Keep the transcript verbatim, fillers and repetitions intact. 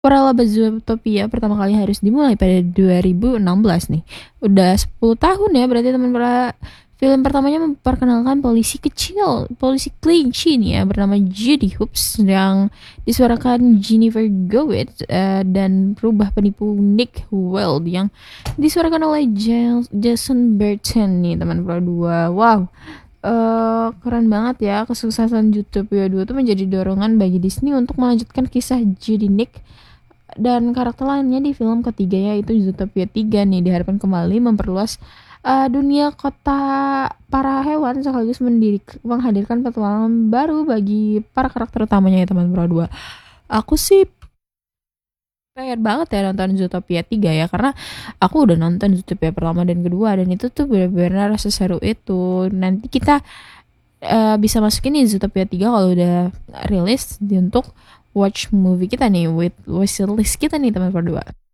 Peralaba Zootopia pertama kali harus dimulai pada dua ribu enam belas nih. Udah sepuluh tahun ya berarti teman para film pertamanya memperkenalkan polisi kecil, polisi kelinci nih ya bernama Judy Hoops yang disuarakan Jennifer Gowitz eh, dan rubah penipu Nick Wilde yang disuarakan oleh Giles- Jason Burton nih teman para dua. Wow, eh keren banget ya kesuksesan Zootopia dua itu menjadi dorongan bagi Disney untuk melanjutkan kisah Judy Nick dan karakter lainnya di film ketiga yaitu Zootopia tiga nih diharapkan kembali memperluas uh, dunia kota para hewan sekaligus mendiri, menghadirkan petualangan baru bagi para karakter utamanya ya teman Bro dua. Aku sih pengen banget ya nonton Zootopia tiga ya karena aku udah nonton Zootopia pertama dan kedua dan itu tuh benar-benar seseru itu. Nanti kita eh, bisa masukin nih Zootopia tiga kalau udah rilis di untuk watch movie kita nih with wishlist kita nih teman berdua.